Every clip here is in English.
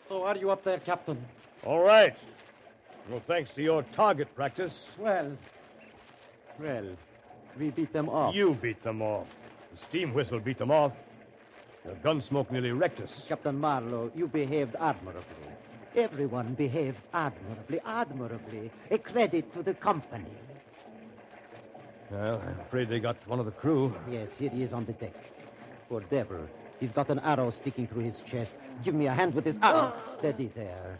So are you up there, Captain? All right. Well, thanks to your target practice. Well, we beat them off. You beat them off. The steam whistle beat them off. The gun smoke nearly wrecked us. Captain Marlowe, you behaved admirably. Everyone behaved admirably. A credit to the company. Well, I'm afraid they got one of the crew. Yes, here he is on the deck. Poor devil. He's got an arrow sticking through his chest. Give me a hand with his arrow. Steady there.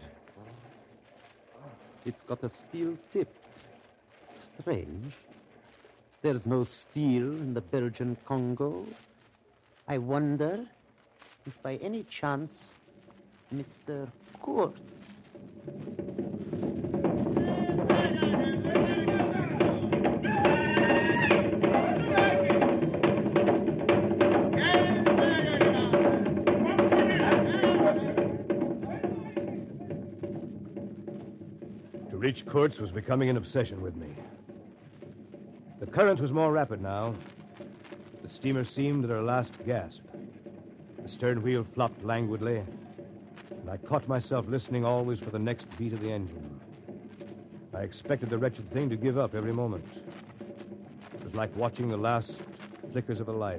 It's got a steel tip. Strange. There's no steel in the Belgian Congo. I wonder if by any chance Mr. Kurtz... To reach Kurtz was becoming an obsession with me. The current was more rapid now. The steamer seemed at her last gasp. The stern wheel flopped languidly, and I caught myself listening always for the next beat of the engine. I expected the wretched thing to give up every moment. It was like watching the last flickers of a life.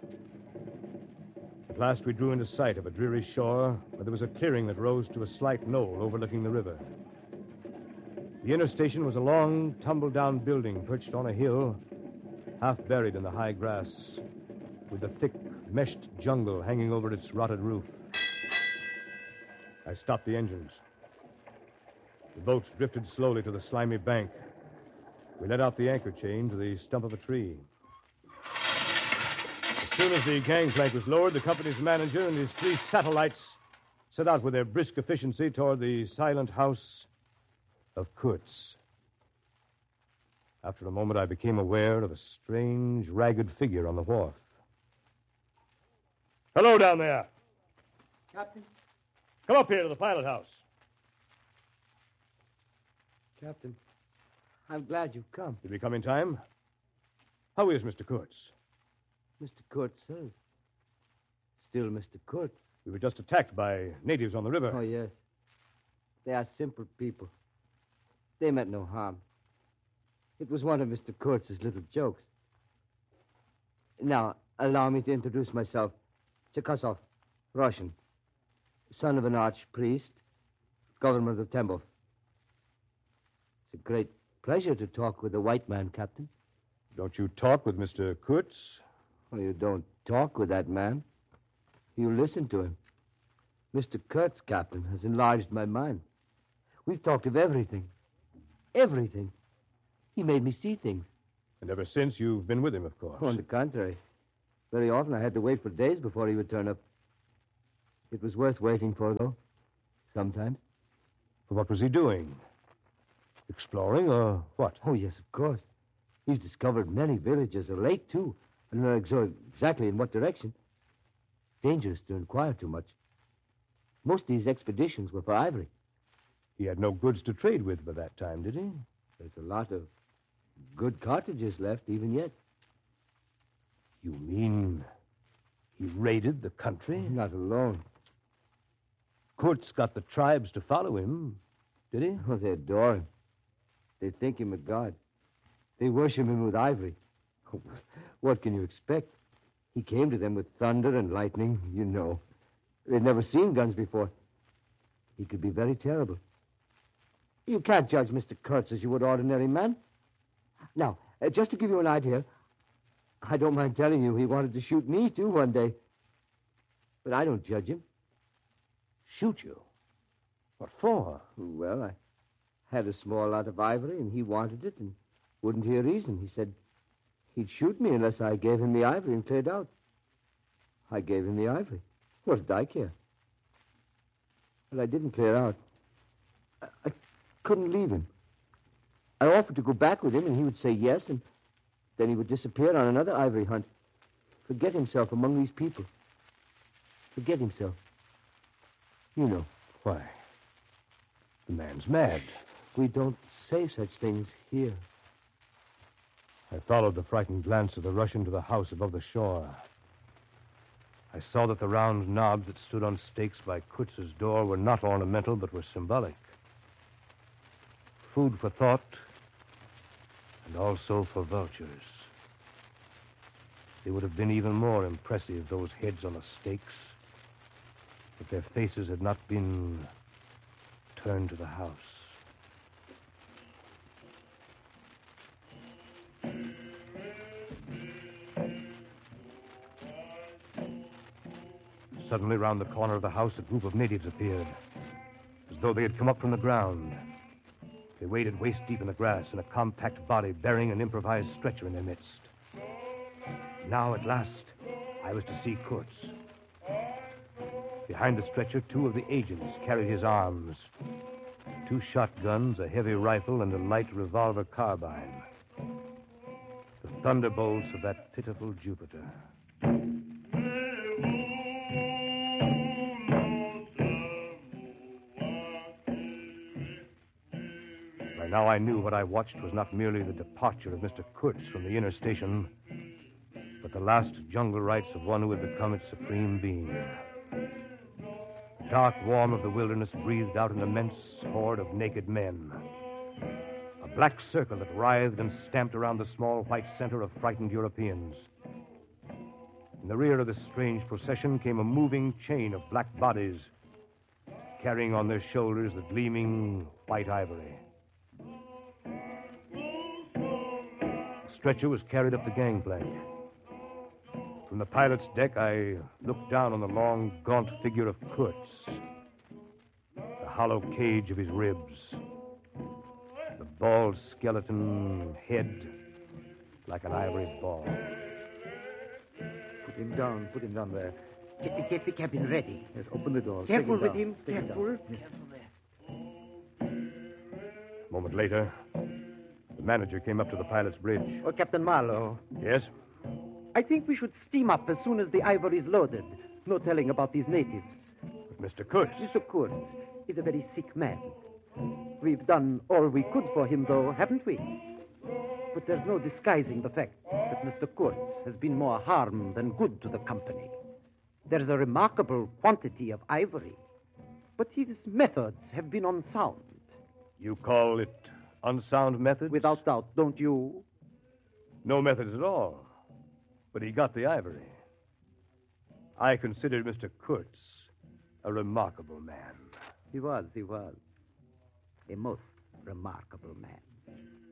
At last we drew into sight of a dreary shore where there was a clearing that rose to a slight knoll overlooking the river. The inner station was a long, tumble-down building perched on a hill, half buried in the high grass, with the thick, meshed jungle hanging over its rotted roof. I stopped the engines. The boat drifted slowly to the slimy bank. We let out the anchor chain to the stump of a tree. As soon as the gangplank was lowered, the company's manager and his 3 satellites set out with their brisk efficiency toward the silent house of Kurtz. After a moment, I became aware of a strange, ragged figure on the wharf. Hello down there. Captain? Come up here to the pilot house. Captain, I'm glad you've come. Did we come in time? How is Mr. Kurtz? Mr. Kurtz, sir. Still Mr. Kurtz. We were just attacked by natives on the river. Oh, yes. They are simple people. They meant no harm. It was one of Mr. Kurtz's little jokes. Now, allow me to introduce myself. Chekasov, Russian. Son of an archpriest, government of Tambov. It's a great pleasure to talk with a white man, Captain. Don't you talk with Mr. Kurtz? Well, you don't talk with that man. You listen to him. Mr. Kurtz, Captain, has enlarged my mind. We've talked of everything. Everything. He made me see things. And ever since, you've been with him, of course. Oh, on the contrary. Very often I had to wait for days before he would turn up. It was worth waiting for, though. Sometimes. What was he doing? Exploring or what? Oh, yes, of course. He's discovered many villages, a lake, too. I don't know exactly in what direction. Dangerous to inquire too much. Most of these expeditions were for ivory. He had no goods to trade with by that time, did he? There's a lot of good cartridges left, even yet. You mean he raided the country? Not alone. Kurtz got the tribes to follow him, did he? Oh, they adore him. They think him a god. They worship him with ivory. What can you expect? He came to them with thunder and lightning, you know. They'd never seen guns before. He could be very terrible. You can't judge Mr. Kurtz as you would ordinary man. Now, just to give you an idea, I don't mind telling you he wanted to shoot me, too, one day. But I don't judge him. Shoot you? What for? Well, I had a small lot of ivory, and he wanted it and wouldn't hear reason. He said he'd shoot me unless I gave him the ivory and cleared out. I gave him the ivory. What did I care? But I didn't clear out. I couldn't leave him. I offered to go back with him, and he would say yes, and then he would disappear on another ivory hunt. Forget himself among these people. Forget himself. You know. Why? The man's mad. We don't say such things here. I followed the frightened glance of the Russian to the house above the shore. I saw that the round knobs that stood on stakes by Kurtz's door were not ornamental, but were symbolic. Food for thought, and also for vultures. They would have been even more impressive, those heads on the stakes, but their faces had not been turned to the house. Suddenly, round the corner of the house, a group of natives appeared, as though they had come up from the ground. They waded waist-deep in the grass in a compact body bearing an improvised stretcher in their midst. Now, at last, I was to see Kurtz. Behind the stretcher, two of the agents carried his arms. 2 shotguns, a heavy rifle, and a light revolver carbine. The thunderbolts of that pitiful Jupiter. By now I knew what I watched was not merely the departure of Mr. Kurtz from the inner station, but the last jungle rites of one who had become its supreme being. The dark warmth of the wilderness breathed out an immense horde of naked men. A black circle that writhed and stamped around the small white center of frightened Europeans. In the rear of this strange procession came a moving chain of black bodies, carrying on their shoulders the gleaming white ivory. The stretcher was carried up the gangplank. From the pilot's deck, I looked down on the long, gaunt figure of Kurtz, the hollow cage of his ribs, the bald skeleton head like an ivory ball. Put him down there. Get the cabin ready. Yes, open the door. Careful with down. him. Take Careful. Yes. A moment later, the manager came up to the pilot's bridge. Oh, Captain Marlowe, Yes? I think we should steam up as soon as the ivory is loaded. No telling about these natives. But Mr. Kurtz. Mr. Kurtz is a very sick man. We've done all we could for him, though, haven't we? But there's no disguising the fact that Mr. Kurtz has been more harm than good to the company. There's a remarkable quantity of ivory, but his methods have been unsound. You call it unsound methods? Without doubt, don't you? No methods at all. But he got the ivory. I consider Mr. Kurtz a remarkable man. He was. A most remarkable man.